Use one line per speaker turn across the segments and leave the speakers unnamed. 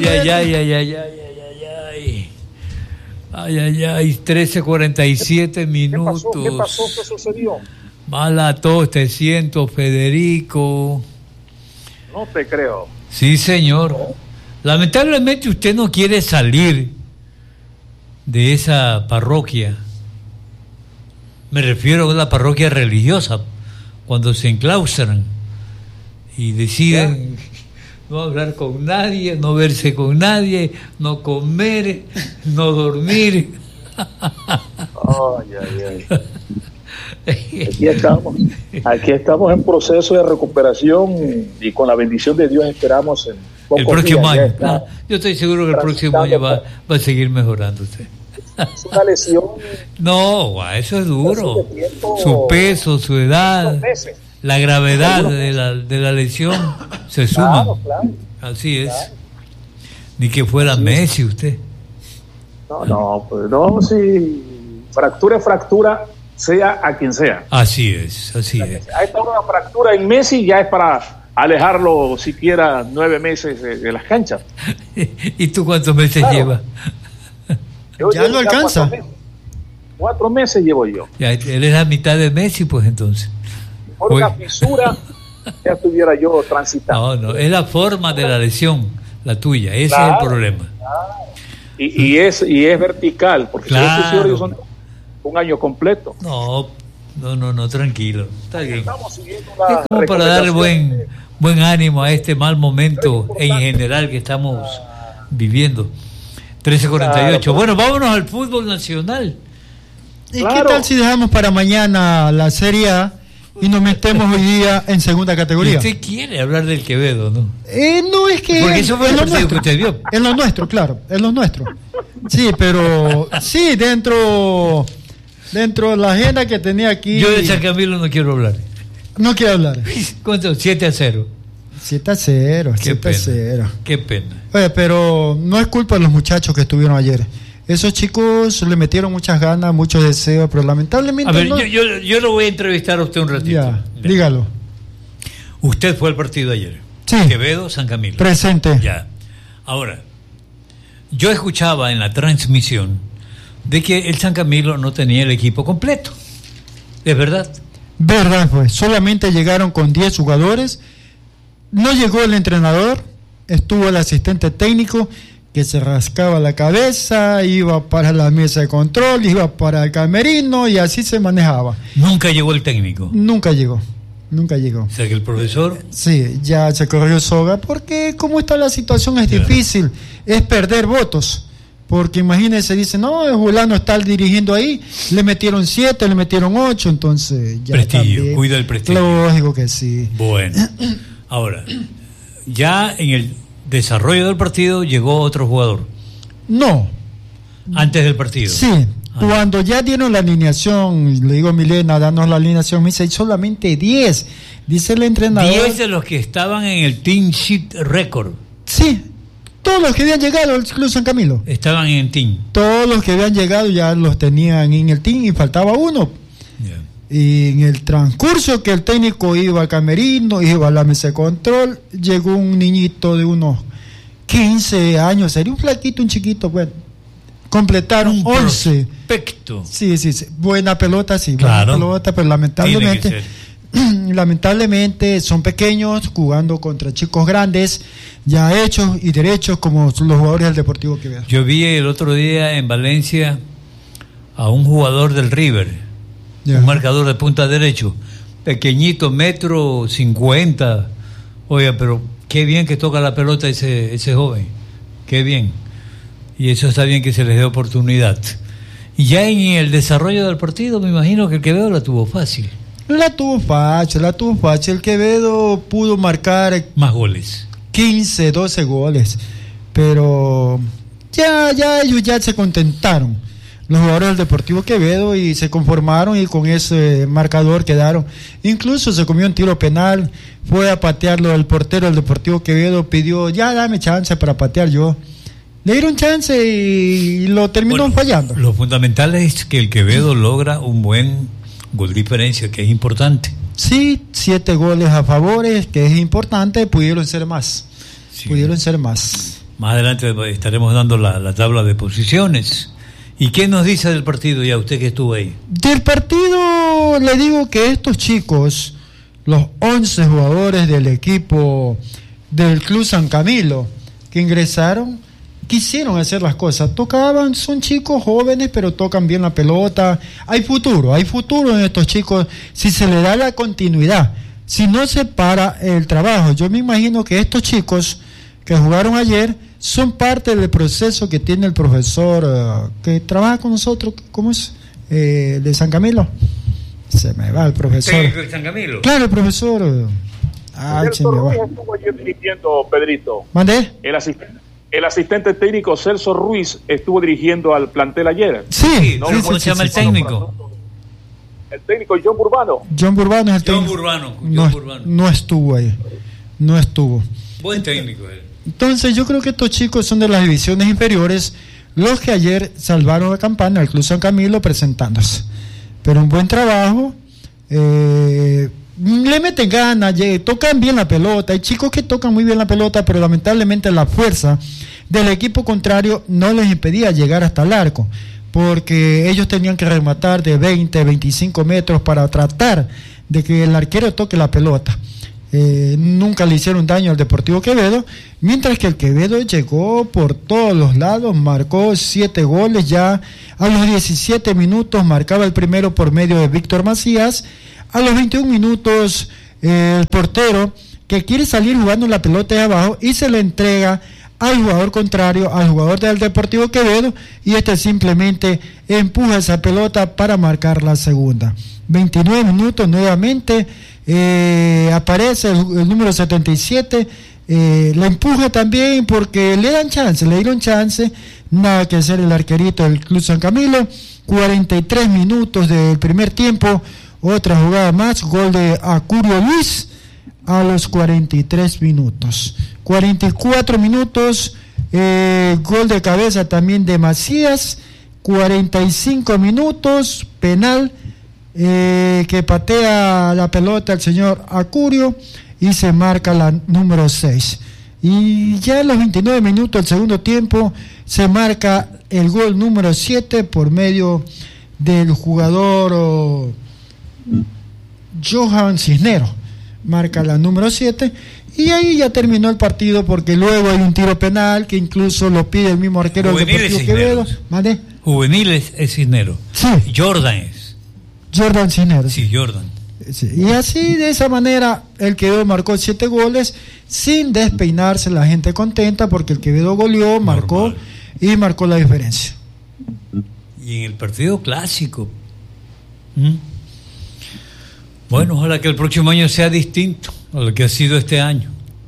Ay, 13:47 minutos.
¿Qué pasó? ¿Qué sucedió?
Mala tos, te siento, Federico.
No te creo.
Sí, señor. Lamentablemente usted no quiere salir de esa parroquia. Me refiero a la parroquia religiosa, cuando se enclaustran y deciden no hablar con nadie, no verse con nadie, no comer, no dormir.
Aquí estamos en proceso de recuperación y con la bendición de Dios esperamos en
el próximo
días,
año. Yo estoy seguro que el próximo año va a seguir mejorando usted.
Es una lesión.
No, eso es duro. Su peso, su edad, la gravedad de la lesión se suman.
Claro.
Así es. Ni que fuera Messi usted.
No, si fractura es fractura, sea a quien sea.
Así es.
A esta hora una fractura en Messi ya es para alejarlo siquiera 9 meses de las canchas.
¿Y tú cuántos meses llevas?
Ya lo alcanza. 4 meses llevo yo.
Ya, él es la mitad de Messi, pues entonces.
Por una fisura ya estuviera yo transitando.
No, es la forma de la lesión, la tuya. Ese es el problema.
Y es vertical, porque si es son un año completo.
No, tranquilo. Está bien.
Estamos siguiendo
es como para darle buen ánimo a este mal momento en general que estamos viviendo. 13:48. Bueno, vámonos al fútbol nacional.
¿Y qué tal si dejamos para mañana la Serie A y nos metemos hoy día en segunda categoría?
Usted quiere hablar del Quevedo, ¿no?
No es que...
Porque eso fue el partido que usted vio.
En lo nuestro, claro, en lo nuestro. Sí, pero sí, dentro de la agenda que tenía aquí...
Yo de San Camilo no quiero hablar.
No quiero hablar.
¿Cuánto? 7-0.
7-0.
Qué pena.
Oye, pero no es culpa de los muchachos que estuvieron ayer. Esos chicos le metieron muchas ganas, muchos deseos, pero lamentablemente...
A ver, yo lo voy a entrevistar a usted un ratito.
Ya, dígalo.
Usted fue al partido ayer.
Sí.
Quevedo, San Camilo.
Presente.
Ya. Ahora, yo escuchaba en la transmisión de que el San Camilo no tenía el equipo completo. ¿Es verdad?
Verdad, pues. Solamente llegaron con 10 jugadores. No llegó el entrenador. Estuvo el asistente técnico que se rascaba la cabeza, iba para la mesa de control, iba para el camerino y así se manejaba.
¿Nunca llegó el técnico?
Nunca llegó.
O sea que el profesor...
Sí, ya se corrió soga, porque como está la situación es difícil, es perder votos. Porque imagínense, dicen, no, Julano está dirigiendo ahí, le metieron 7, le metieron 8, entonces ya
prestigio,
también,
cuida el prestigio.
Lógico que sí.
Bueno, ahora, ya en el desarrollo del partido llegó otro jugador.
No.
Antes del partido.
Sí, cuando ya dieron la alineación, le digo a Milena, danos la alineación, me dice, solamente 10, dice el entrenador.
10 de los que estaban en el Team Sheet Record.
Sí. Todos los que habían llegado al Club San Camilo
estaban en el team.
Todos los que habían llegado ya los tenían en el team y faltaba uno. Yeah. Y en el transcurso que el técnico iba al camerino, iba a la mesa de control, llegó un niñito de unos 15 años, sería un flaquito, un chiquito, bueno. Completaron 11.
Perfecto.
Sí. Buena pelota, sí.
Claro.
Buena pelota, pero lamentablemente son pequeños jugando contra chicos grandes, ya hechos y derechos como los jugadores del Deportivo Quevedo.
Yo vi el otro día en Valencia a un jugador del River, un marcador de punta derecho, pequeñito, 1.50 m. Oye, pero qué bien que toca la pelota ese joven, qué bien. Y eso está bien que se les dé oportunidad. Y ya en el desarrollo del partido me imagino que el Quevedo la tuvo fácil.
La tuvo fácil. El Quevedo pudo marcar
más goles.
15, 12 goles. Pero ya ellos ya se contentaron, los jugadores del Deportivo Quevedo, y se conformaron y con ese marcador quedaron. Incluso se comió un tiro penal, fue a patearlo el portero del Deportivo Quevedo, pidió, ya dame chance para patear yo. Le dieron chance y lo terminó fallando.
Lo fundamental es que el Quevedo logra un buen gol diferencia, que es importante.
Sí, 7 goles a favor, que es importante, pudieron ser más.
Más adelante estaremos dando la tabla de posiciones. ¿Y qué nos dice del partido ya usted que estuvo ahí?
Del partido le digo que estos chicos, los 11 jugadores del equipo del Club San Camilo que ingresaron, quisieron hacer las cosas, tocaban, son chicos jóvenes pero tocan bien la pelota, hay futuro en estos chicos si se le da la continuidad, si no se para el trabajo. Yo me imagino que estos chicos que jugaron ayer son parte del proceso que tiene el profesor que trabaja con nosotros, ¿cómo es? De San Camilo. Se me va el profesor.
¿Técnico de San Camilo?
Claro, el profesor.
Celso Ruiz estuvo ayer dirigiendo, Pedrito.
¿Mandé?
El asistente técnico Celso Ruiz estuvo dirigiendo al plantel ayer.
Sí.
¿Cómo se llama el técnico?
El técnico John Burbano.
John Burbano es el técnico.
John Burbano.
No estuvo ahí. No estuvo.
Buen técnico él.
Entonces yo creo que estos chicos son de las divisiones inferiores los que ayer salvaron la campana al Club San Camilo presentándose. Pero un buen trabajo, le meten ganas, tocan bien la pelota. Hay chicos que tocan muy bien la pelota, pero lamentablemente la fuerza del equipo contrario no les impedía llegar hasta el arco, porque ellos tenían que rematar de 20, 25 metros para tratar de que el arquero toque la pelota. Nunca le hicieron daño al Deportivo Quevedo, mientras que el Quevedo llegó por todos los lados, marcó 7 goles ya a los 17 minutos, marcaba el primero por medio de Víctor Macías, a los 21 minutos el portero que quiere salir jugando la pelota de abajo y se le entrega al jugador contrario, al jugador del Deportivo Quevedo, y este simplemente empuja esa pelota para marcar la segunda. 29 minutos nuevamente, aparece el número 77, la empuja también porque le dieron chance, nada que hacer el arquerito del Club San Camilo. 43 minutos del primer tiempo, otra jugada más, gol de Acurio Luis a los 43 minutos. 44 minutos, gol de cabeza también de Macías. 45 minutos, penal, que patea la pelota el señor Acurio y se marca la número 6. Y ya en los 29 minutos del segundo tiempo se marca el gol número 7 por medio del jugador Johan Cisneros. Marca la número 7 y ahí ya terminó el partido, porque luego hay un tiro penal que incluso lo pide el mismo arquero del Deportivo Quevedo. ¿Vale?
Juveniles es Cisneros.
Sí.
Jordan
Cisneros.
Sí, Jordan.
Sí. Y así, de esa manera, el Quevedo marcó 7 goles sin despeinarse, la gente contenta porque el Quevedo goleó, marcó y marcó la diferencia.
Y en el partido clásico. Bueno, ojalá que el próximo año sea distinto a lo que ha sido este año.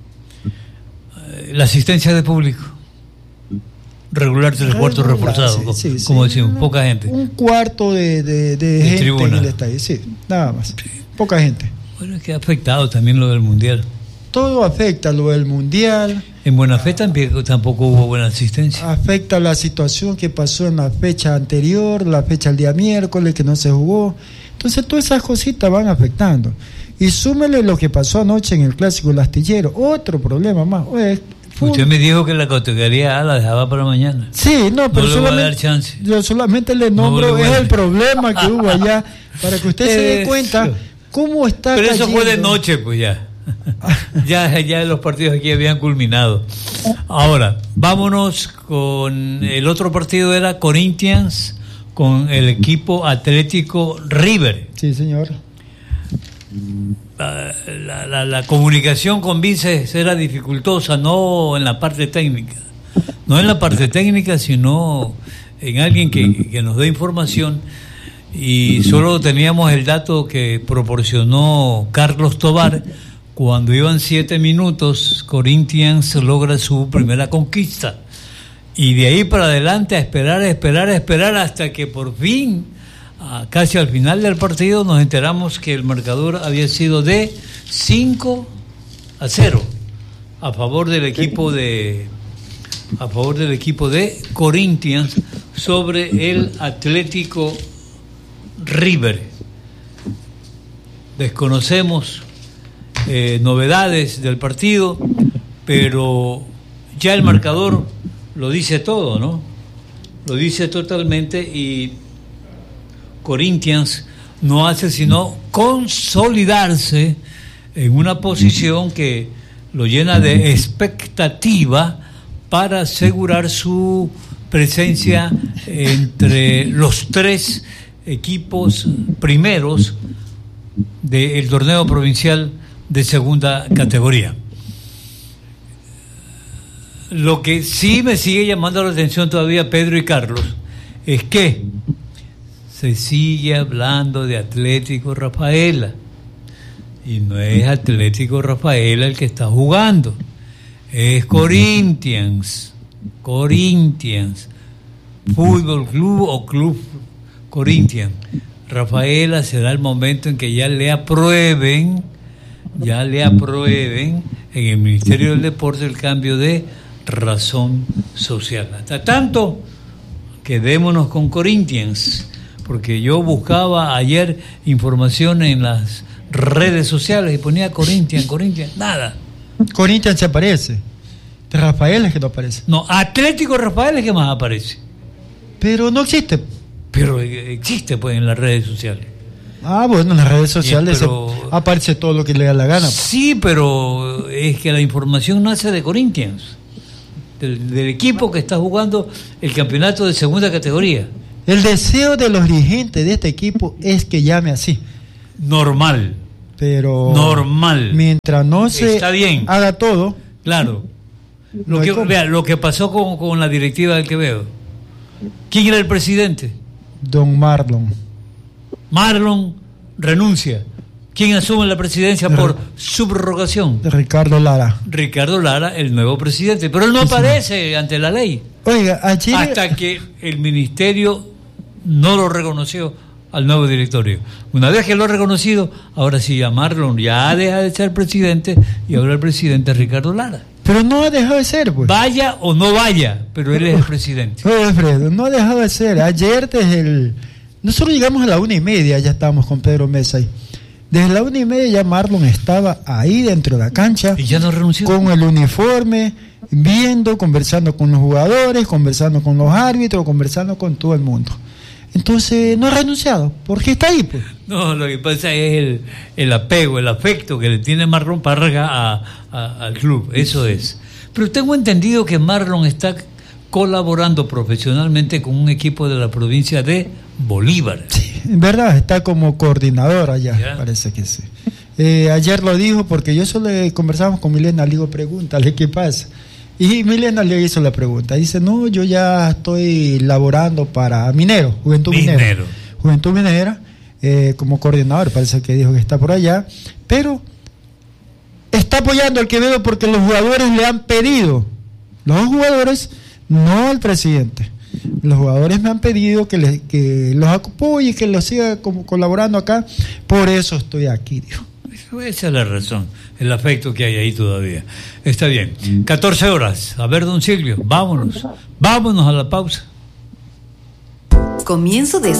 La asistencia de público. Regular 3/4 reforzado, como decimos, poca gente.
Un cuarto de gente tribuna en el estadio, sí, nada más. Sí. Poca gente.
Bueno, es que ha afectado también lo del Mundial.
Todo afecta, lo del Mundial.
En Buena Fe tampoco hubo buena asistencia.
Afecta la situación que pasó en la fecha anterior, la fecha el día miércoles, que no se jugó. Entonces todas esas cositas van afectando. Y súmele lo que pasó anoche en el Clásico del Astillero, otro problema más.
Usted me dijo que la categoría A la dejaba para mañana.
Sí, no, pero
no le voy a dar chance.
Yo solamente le nombro el problema que hubo allá, para que usted se dé cuenta cómo está
pero
cayendo.
Eso fue de noche, pues ya. ya los partidos aquí habían culminado. Ahora, vámonos con el otro partido, era Corinthians con el equipo Atlético River.
Sí, señor.
La comunicación con Vince era dificultosa, no en la parte técnica. No en la parte técnica, sino en alguien que nos dé información. Y solo teníamos el dato que proporcionó Carlos Tobar. Cuando iban 7 minutos, Corinthians logra su primera conquista. Y de ahí para adelante a esperar hasta que por fin, casi al final del partido, nos enteramos que el marcador había sido de 5-0 a favor del equipo de Corinthians sobre el Atlético River. Desconocemos novedades del partido, pero ya el marcador lo dice todo, ¿no? Lo dice totalmente, y Corinthians no hace sino consolidarse en una posición que lo llena de expectativa para asegurar su presencia entre los 3 equipos primeros del torneo provincial de segunda categoría. Lo que sí me sigue llamando la atención todavía, Pedro y Carlos, es que se sigue hablando de Atlético Rafaela, y no es Atlético Rafaela el que está jugando, es Corinthians, Fútbol Club o Club Corinthians. Rafaela será el momento en que ya le aprueben en el Ministerio del Deporte el cambio de razón social. Hasta tanto, quedémonos con Corinthians, porque yo buscaba ayer información en las redes sociales y ponía Corinthians, nada.
Corinthians se aparece, de Rafael es que no aparece.
No, Atlético Rafael es que más aparece.
Pero no existe.
Pero existe pues en las redes sociales.
Ah, bueno, en las redes sociales aparece todo lo que le da la gana.
Sí, pero es que la información nace de Corinthians, del equipo que está jugando el campeonato de segunda categoría.
El deseo de los dirigentes de este equipo es que llame así.
Normal.
Pero
normal.
Mientras no se
está bien.
Haga todo.
Claro. Lo que pasó con la directiva del Quevedo. ¿Quién era el presidente?
Don Marlon.
Marlon renuncia. ¿Quién asume la presidencia por subrogación?
Ricardo Lara,
el nuevo presidente. Pero él no aparece ante la ley.
Oiga, ayer...
hasta que el ministerio no lo reconoció al nuevo directorio. Una vez que lo ha reconocido, ahora sí, a Marlon ya deja de ser presidente y ahora el presidente es Ricardo Lara.
Pero no ha dejado de ser, pues.
Vaya o no vaya, pero él es el presidente.
Oye, Alfredo, no ha dejado de ser. Ayer nosotros llegamos a la 1:30, ya estábamos con Pedro Mesa ahí. Desde la 1:30 ya Marlon estaba ahí dentro de la cancha.
¿Y ya no renunció?
Con el uniforme, viendo, conversando con los jugadores, conversando con los árbitros, conversando con todo el mundo. Entonces no ha renunciado, porque está ahí, pues.
No, lo que pasa es el apego, el afecto que le tiene Marlon Párraga al club, eso es. Pero tengo entendido que Marlon está colaborando profesionalmente con un equipo de la provincia de Bolívar.
Sí, en verdad, está como coordinador allá, ¿ya? Parece que sí. Ayer lo dijo porque yo solo conversamos con Milena, le digo, pregúntale qué pasa. Y Milena le hizo la pregunta, dice, no, yo ya estoy laborando para Juventud Minera, como coordinador, parece que dijo que está por allá, pero está apoyando al Quevedo porque los jugadores le han pedido, los jugadores, no al presidente, los jugadores me han pedido que los apoye, que los siga colaborando acá, por eso estoy aquí, dijo.
Esa es la razón, el afecto que hay ahí todavía. Está bien, 14 horas. A ver, don Silvio, vámonos a la pausa.
Comienzo de